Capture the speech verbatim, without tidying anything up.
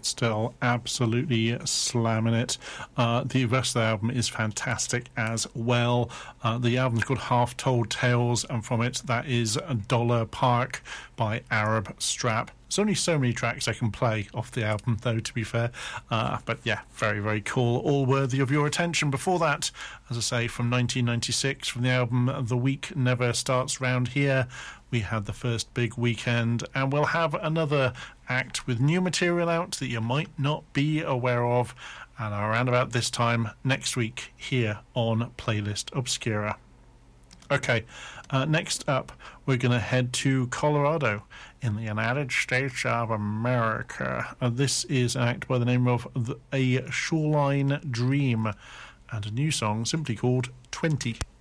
still absolutely slamming it. Uh, the rest of the album is fantastic as well. Uh, the album's called Half Told Tales, and from it, that is Dollar Park by Arab Strap. There's only so many tracks I can play off the album, though, to be fair. Uh, but yeah, very, very cool. All worthy of your attention. Before that, as I say, from nineteen ninety-six, from the album The Week Never Starts Round Here, we had The First Big Weekend, and we'll have another act with new material out that you might not be aware of, and around about this time next week here on Playlist Obscura. Okay, uh, next up, we're going to head to Colorado in the United States of America. Uh, this is an act by the name of the, A Shoreline Dream, and a new song simply called twenty.